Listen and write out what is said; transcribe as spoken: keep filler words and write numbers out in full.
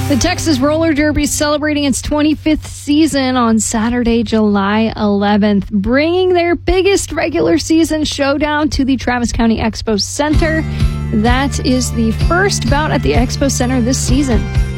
The Texas Roller Derby is celebrating its twenty-fifth season on Saturday, July eleventh, bringing their biggest regular season showdown to the Travis County Expo Center. That is the first bout at the Expo Center this season.